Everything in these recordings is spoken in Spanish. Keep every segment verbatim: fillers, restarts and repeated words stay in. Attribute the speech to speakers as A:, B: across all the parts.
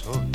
A: corazón.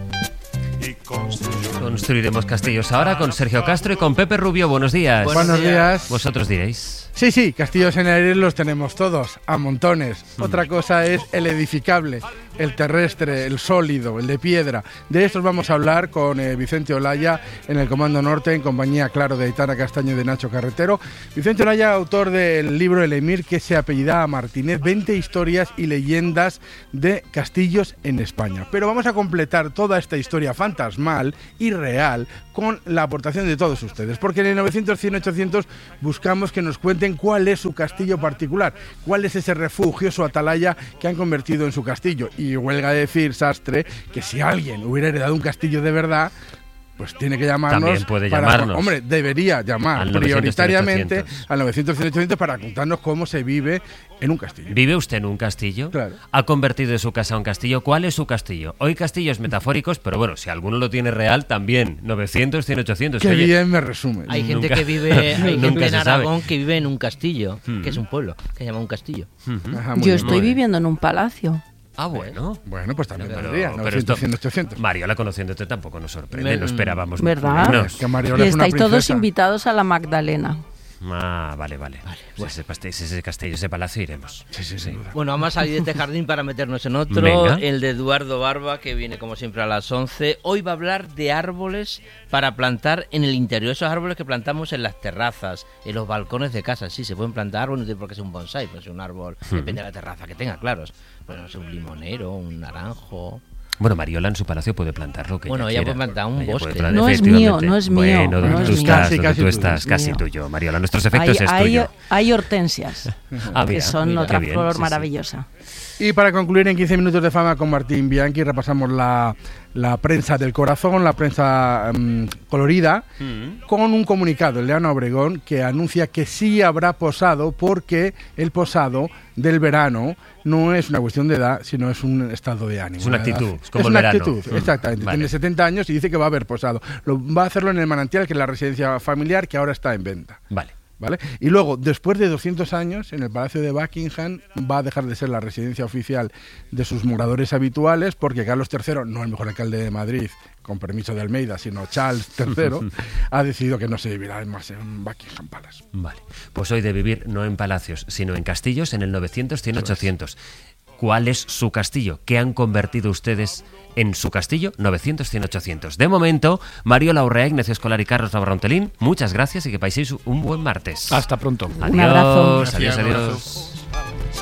A: Y construyó...
B: Construiremos castillos ahora con Sergio Castro y con Pepe Rubio. Buenos días.
C: Buenos días.
B: Vosotros diréis.
C: Sí, sí, castillos en el aire los tenemos todos, a montones. Mm. Otra cosa es el edificable, el terrestre, el sólido, el de piedra. De estos vamos a hablar con eh, Vicente Olaya en el Comando Norte, en compañía, claro, de Aitana Castaño y de Nacho Carretero. Vicente Olaya, autor del libro El Emir, que se apellida a Martínez, veinte historias y leyendas de castillos en España. Pero vamos a completar toda esta historia fantasmal y real con la aportación de todos ustedes, porque en el novecientos, cien, ochocientos buscamos que nos cuenten cuál es su castillo particular, cuál es ese refugio, su atalaya que han convertido en su castillo. Y huelga decir, Sastre, que si alguien hubiera heredado un castillo de verdad, pues tiene que llamarnos.
B: También puede
C: para,
B: llamarnos.
C: Hombre, debería llamar
B: al
C: prioritariamente al novecientos, cien, ochocientos para contarnos cómo se vive en un castillo.
B: ¿Vive usted en un castillo?
C: Claro.
B: ¿Ha convertido su casa en un castillo? ¿Cuál es su castillo? Hoy castillos metafóricos, pero bueno, si alguno lo tiene real, también. novecientos, cien, ochocientos.
C: Qué
B: Oye,
C: bien me resume.
D: Hay
B: Nunca-
D: gente que vive, hay gente
B: nunca
D: en
B: se
D: Aragón
B: sabe.
D: que vive en un castillo,
B: Hmm.
D: que es un pueblo, que se llama un castillo.
C: Ajá, muy
E: Yo
C: bien.
E: estoy viviendo en un palacio.
B: Ah, bueno.
C: Bueno, pues también
B: Pero,
C: vendría,
B: pero
C: novecientos,
B: esto,
C: cien, ochocientos.
B: Mariola, conociéndote, tampoco nos sorprende.
D: Me-
B: No esperábamos
E: ¿Verdad?
B: menos.
C: Que Mariola
E: Y
C: es una
E: estáis todos
C: princesa.
E: invitados a la Magdalena.
B: Ah, vale, vale. Pues ese, past- ese castillo, ese palacio iremos.
C: Sí, sí, sin duda.
D: Bueno, vamos a salir de este jardín para meternos en otro,
B: Venga.
D: el de Eduardo Barba, que viene como siempre a las once. Hoy va a hablar de árboles para plantar en el interior, esos árboles que plantamos en las terrazas, en los balcones de casa. Sí, se pueden plantar árboles, no tiene por qué ser un bonsai, pues un árbol, depende de la terraza que tenga, claro. Pues no sé, un limonero, un naranjo.
B: Bueno, Mariola en su palacio puede plantar lo que
D: Bueno,
B: ella
D: ella
B: quiera.
D: puede plantar un
B: Ella
D: bosque.
B: puede plantar,
E: No es
B: efectivamente.
E: mío, no es mío,
B: Bueno,
E: no
B: tú
E: es
B: estás,
E: mío.
C: Casi,
B: donde
C: casi
B: tú
C: tuyo,
B: estás,
E: es
B: casi
E: mío.
B: tuyo. Mariola, nuestros efectos
E: Hay,
B: es
E: hay,
B: tuyo.
E: hay hortensias,
B: Ah,
E: que
B: mira,
E: son
B: mira,
E: otra
B: qué bien,
E: flor
B: sí, sí.
E: maravillosa.
C: Y para concluir en quince minutos de fama con Martín Bianchi, repasamos la, la prensa del corazón, la prensa um, colorida,
B: Mm.
C: con un comunicado, el de Ana Obregón, que anuncia que sí habrá posado, porque el posado del verano no es una cuestión de edad, sino es un estado de ánimo.
B: Es una
C: edad.
B: actitud, es como
C: es
B: el
C: una
B: verano.
C: actitud,
B: Mm.
C: exactamente.
B: Vale.
C: Tiene setenta años y dice que va a haber posado. Lo, va a hacerlo en el Manantial, que es la residencia familiar, que ahora está en venta.
B: Vale.
C: ¿Vale? Y luego, después de doscientos años, en el Palacio de Buckingham va a dejar de ser la residencia oficial de sus moradores habituales, porque Carlos tercero, no el mejor alcalde de Madrid, con permiso de Almeida, sino Charles tercero, ha decidido que no se vivirá más en Buckingham Palace.
B: Vale. Pues hoy de vivir no en palacios, sino en castillos en el novecientos, cien, ochocientos. ¿Cuál es su castillo? ¿Qué han convertido ustedes en su castillo? novecientos, cien, ochocientos. De momento, Mariola Urrea, Ignacio Escolar y Carlos Navarro-Ontelín, muchas gracias y que paséis un buen martes.
F: Hasta pronto.
B: Adiós,
E: Un abrazo.
B: adiós,
A: Gracias, un
B: adiós.
A: abrazo.